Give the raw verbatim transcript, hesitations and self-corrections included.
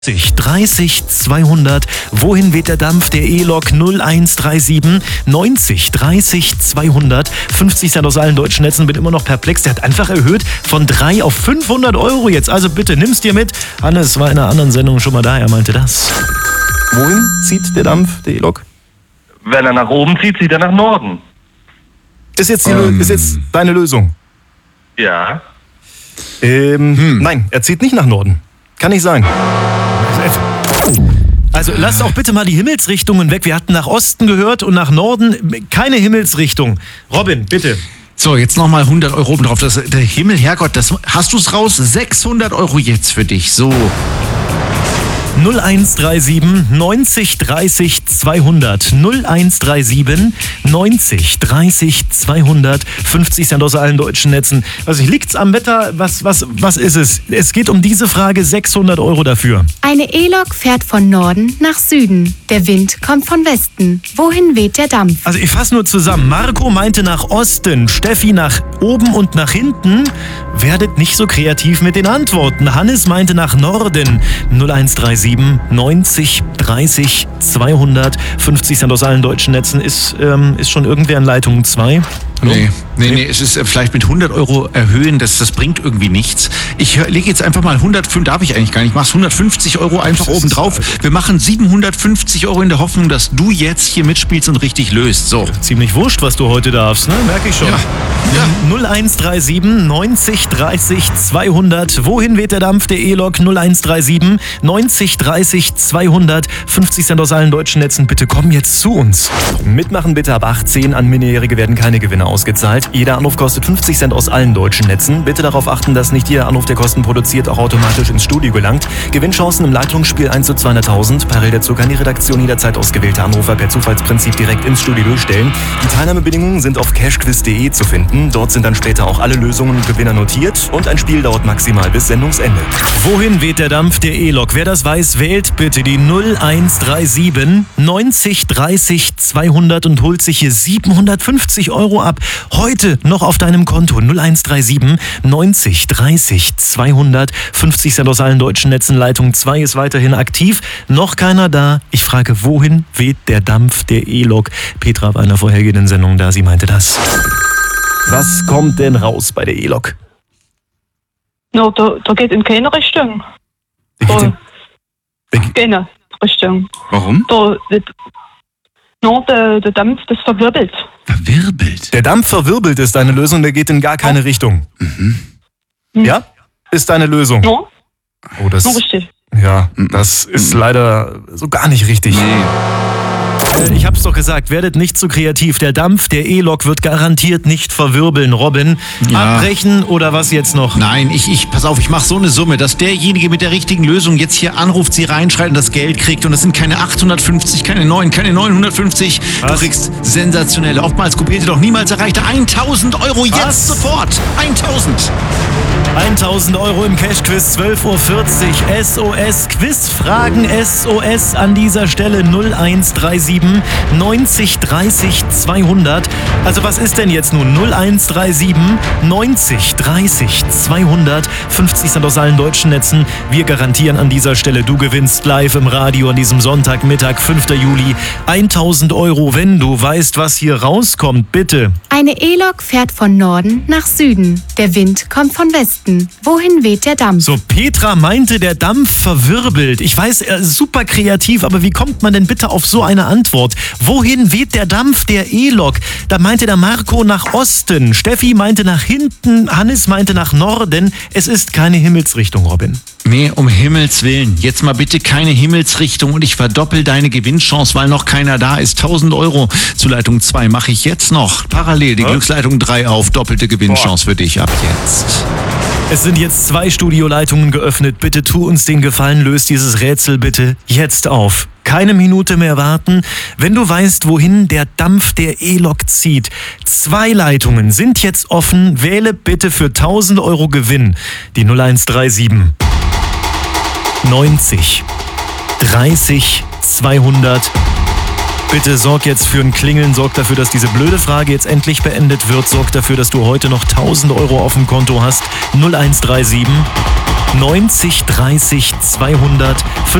dreißig zweihundert. Wohin weht der Dampf der E-Lok? null eins drei sieben neunzig dreißig zweihundert. fünfzig Cent aus allen deutschen Netzen, bin immer noch perplex. Der hat einfach erhöht von drei auf fünfhundert Euro jetzt. Also bitte, nimm's dir mit. Hannes war in einer anderen Sendung schon mal da, er meinte das. Wohin zieht der Dampf der E-Lok? Wenn er nach oben zieht, zieht er nach Norden. Ist jetzt, die, Ähm. ist jetzt deine Lösung? Ja. Ähm, hm. Nein, er zieht nicht nach Norden. Kann nicht sein. Also lasst auch bitte mal die Himmelsrichtungen weg. Wir hatten nach Osten gehört und nach Norden keine Himmelsrichtung. Robin, bitte. So, jetzt nochmal hundert Euro oben drauf. Das, der Himmel, Herrgott, das, hast du es raus? sechshundert Euro jetzt für dich. So. null eins drei sieben neunzig dreißig zweihundert. null eins drei sieben neunzig dreißig zweihundert. fünfzig Cent aus allen deutschen Netzen. Also liegt's am Wetter? Was, was, was ist es? Es geht um diese Frage, sechshundert Euro dafür. Eine E-Lok fährt von Norden nach Süden. Der Wind kommt von Westen. Wohin weht der Dampf? Also ich fasse nur zusammen. Marco meinte nach Osten, Steffi nach oben und nach hinten. Werdet nicht so kreativ mit den Antworten. Hannes meinte nach Norden. null eins drei sieben neunzig dreißig zweihundert. fünfzig Cent aus allen deutschen Netzen. Ist, ähm, ist schon irgendwer in Leitung zwei? Hallo? Nee, nee, nee, es ist äh, vielleicht mit hundert Euro erhöhen, das, das bringt irgendwie nichts. Ich hör- lege jetzt einfach mal hundertfünf, darf ich eigentlich gar nicht, mach's hundertfünfzig Euro einfach oben drauf. Wir machen siebenhundertfünfzig Euro in der Hoffnung, dass du jetzt hier mitspielst und richtig löst. So. Ziemlich wurscht, was du heute darfst, ne? Merke ich schon. Ja. Ja. null eins drei sieben neunzig dreißig zweihundert. Wohin weht der Dampf der E-Lok? null eins drei sieben neunzig dreißig zweihundert. fünfzig Cent aus allen deutschen Netzen. Bitte komm jetzt zu uns. Mitmachen bitte ab achtzehn. An Minderjährige werden keine Gewinne ausgezahlt. Jeder Anruf kostet fünfzig Cent aus allen deutschen Netzen. Bitte darauf achten, dass nicht jeder Anruf, der Kosten produziert, auch automatisch ins Studio gelangt. Gewinnchancen im Leitungsspiel eins zu zweihunderttausend. Parallel dazu kann die Redaktion jederzeit ausgewählte Anrufer per Zufallsprinzip direkt ins Studio durchstellen. Die Teilnahmebedingungen sind auf cashquiz punkt de zu finden. Dort sind dann später auch alle Lösungen und Gewinner notiert. Und ein Spiel dauert maximal bis Sendungsende. Wohin weht der Dampf der E-Lok? Wer das weiß, wählt bitte die null eins drei sieben neunzig dreißig zweihundert und holt sich hier siebenhundertfünfzig Euro ab. Heute noch auf deinem Konto. null eins drei sieben neunzig dreißig zweihundert. fünfzig Cent aus allen deutschen Netzen. Leitung zwei ist weiterhin aktiv. Noch keiner da. Ich frage, wohin weht der Dampf der E-Lok? Petra war in der vorhergehenden Sendung da. Sie meinte das. Was kommt denn raus bei der E-Lok? No, da, da geht in keine Richtung. Da, keine Richtung. Warum? Da, das, no, der, der Dampf, das verwirbelt. Verwirbelt. Der Dampf verwirbelt ist deine Lösung, der geht in gar keine Richtung. Mhm. Ja? Ist deine Lösung. No, Oh, das, no richtig. ja, das ist leider so gar nicht richtig. Äh, Ich hab's doch gesagt, werdet nicht zu kreativ. Der Dampf der E-Lok wird garantiert nicht verwirbeln. Robin, Ja. abbrechen oder was jetzt noch? Nein, ich, ich, pass auf, ich mache so eine Summe, dass derjenige mit der richtigen Lösung jetzt hier anruft, sie reinschreit und das Geld kriegt. Und das sind keine achthundertfünfzig, keine neun, keine neunhundertfünfzig. Was? Du kriegst sensationelle, oftmals kopierte, doch niemals erreichte tausend Euro jetzt Was? sofort. tausend. tausend Euro im Cash-Quiz, zwölf Uhr vierzig. S O S Quizfragen S O S an dieser Stelle null eins drei sieben neunzig dreißig zweihundert. Also was ist denn jetzt nun? null eins drei sieben neunzig dreißig zweihundert. fünfzig Cent aus allen deutschen Netzen. Wir garantieren an dieser Stelle, du gewinnst live im Radio an diesem Sonntagmittag, fünfter Juli. tausend Euro, wenn du weißt, was hier rauskommt. Bitte. Eine E-Lok fährt von Norden nach Süden. Der Wind kommt von Westen. Wohin weht der Dampf? So, Petra meinte, der Dampf verwirbelt. Ich weiß, er ist super kreativ, aber wie kommt man denn bitte auf so eine Antwort? Wohin weht der Dampf der E-Lok? Da meinte der Marco nach Osten, Steffi meinte nach hinten, Hannes meinte nach Norden. Es ist keine Himmelsrichtung, Robin. Nee, um Himmels Willen. Jetzt mal bitte keine Himmelsrichtung und ich verdoppel deine Gewinnchance, weil noch keiner da ist. tausend Euro zu Leitung zwei mache ich jetzt noch. Parallel die Ja. Glücksleitung drei auf. Doppelte Gewinnchance für dich ab jetzt. Es sind jetzt zwei Studioleitungen geöffnet. Bitte tu uns den Gefallen, löst dieses Rätsel bitte jetzt auf. Keine Minute mehr warten. Wenn du weißt, wohin der Dampf der E-Lok zieht. Zwei Leitungen sind jetzt offen. Wähle bitte für tausend Euro Gewinn die null eins drei sieben neunzig dreißig zweihundert. Bitte sorg jetzt für ein Klingeln, sorg dafür, dass diese blöde Frage jetzt endlich beendet wird. Sorg dafür, dass du heute noch tausend Euro auf dem Konto hast. null eins drei sieben neunzig dreißig zweihundert.